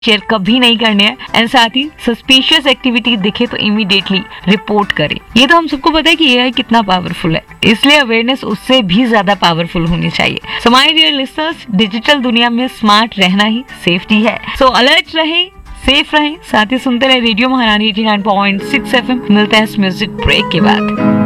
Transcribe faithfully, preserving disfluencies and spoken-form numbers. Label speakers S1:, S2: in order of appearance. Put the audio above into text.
S1: Share कभी नहीं करने हैं। एंड साथ ही सस्पिशियस एक्टिविटी दिखे तो इमीडिएटली रिपोर्ट करें। ये तो हम सबको पता है कि एआई कितना पावरफुल है, इसलिए अवेयरनेस उससे भी ज्यादा पावरफुल होनी चाहिए। So my dear listeners, digital दुनिया में स्मार्ट रहना ही सेफ्टी है। सो अलर्ट रहे, सेफ रहें, साथ ही सुनते रहे रेडियो महारानी eighty nine point six FM. मिलते हैं इस म्यूजिक ब्रेक के बाद।